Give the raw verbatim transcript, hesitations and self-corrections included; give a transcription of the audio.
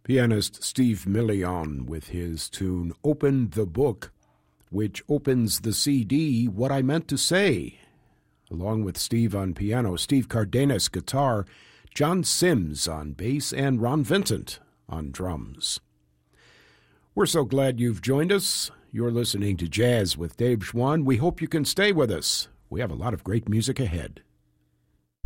Pianist Steve Million with his tune Open the Book, which opens the C D What I Meant to Say. Along with Steve on piano, Steve Cardenas guitar, John Sims on bass, and Ron Vincent on drums. We're so glad you've joined us. You're listening to Jazz with Dave Schwann. We hope you can stay with us. We have a lot of great music ahead.